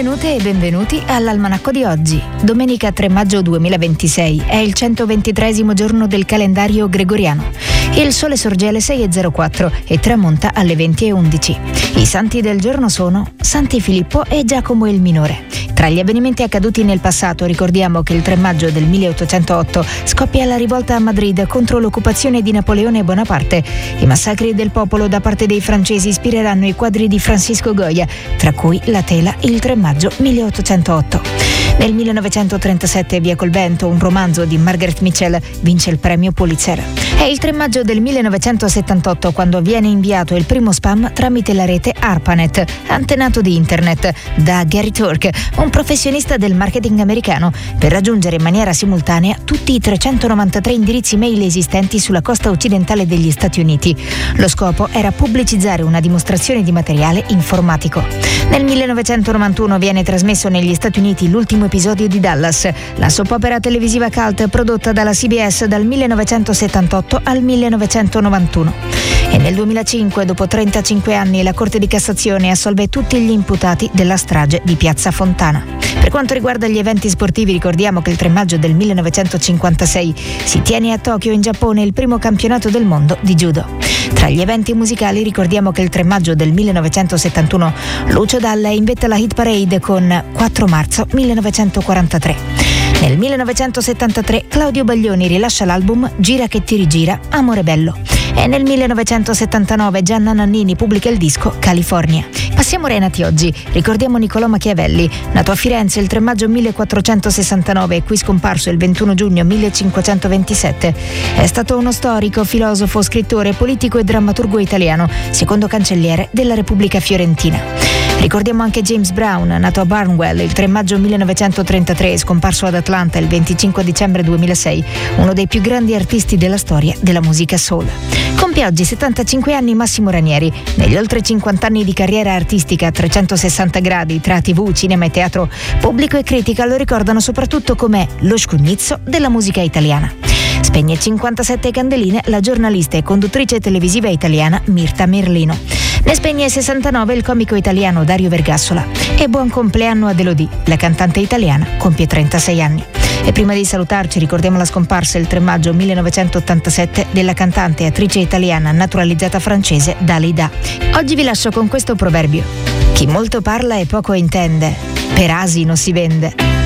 Benvenute e benvenuti all'Almanacco di oggi. Domenica 3 maggio 2026 è il 123° giorno del calendario gregoriano. Il sole sorge alle 6:04 e tramonta alle 20:11. I santi del giorno sono Santi Filippo e Giacomo il Minore. Tra gli avvenimenti accaduti nel passato ricordiamo che il 3 maggio del 1808 scoppia la rivolta a Madrid contro l'occupazione di Napoleone Bonaparte. I massacri del popolo da parte dei francesi ispireranno i quadri di Francisco Goya, tra cui La tela il 3 maggio 1808. Nel 1937 Via col vento, un romanzo di Margaret Mitchell, vince il premio Pulitzer. È il 3 maggio del 1978 quando viene inviato il primo spam tramite la rete ARPANET, antenato di internet, da Gary Turk, un professionista del marketing americano, per raggiungere in maniera simultanea tutti i 393 indirizzi mail esistenti sulla costa occidentale degli Stati Uniti. Lo scopo era pubblicizzare una dimostrazione di materiale informatico. Nel 1991 viene trasmesso negli Stati Uniti l'ultimo episodio di Dallas, la soap opera televisiva cult prodotta dalla CBS dal 1978 al 1991. E nel 2005, dopo 35 anni, la Corte di Cassazione assolve tutti gli imputati della strage di Piazza Fontana. Per quanto riguarda gli eventi sportivi, ricordiamo che il 3 maggio del 1956 si tiene a Tokyo, in Giappone, il primo campionato del mondo di judo. Tra gli eventi musicali ricordiamo che il 3 maggio del 1971 Lucio Dalla invetta la hit parade con 4 marzo 1943. Nel 1973 Claudio Baglioni rilascia l'album Gira che ti rigira, Amore bello. E nel 1979 Gianna Nannini pubblica il disco California. Passiamo ai nati oggi. Ricordiamo Niccolò Machiavelli, nato a Firenze il 3 maggio 1469 e qui scomparso il 21 giugno 1527. È stato uno storico, filosofo, scrittore, politico e drammaturgo italiano, secondo cancelliere della Repubblica Fiorentina. Ricordiamo anche James Brown, nato a Barnwell il 3 maggio 1933 e scomparso ad Atlanta il 25 dicembre 2006, uno dei più grandi artisti della storia della musica soul. Compie oggi 75 anni Massimo Ranieri. Negli oltre 50 anni di carriera artistica a 360 gradi tra TV, cinema e teatro, pubblico e critica lo ricordano soprattutto come lo scugnizzo della musica italiana. Spegne 57 candeline la giornalista e conduttrice televisiva italiana Mirta Merlino. Ne spegne 69 il comico italiano Dario Vergassola. E buon compleanno ad Elodie, la cantante italiana, compie 36 anni. E prima di salutarci ricordiamo la scomparsa il 3 maggio 1987 della cantante e attrice italiana naturalizzata francese Dalida. Oggi vi lascio con questo proverbio: chi molto parla e poco intende, per asino si vende.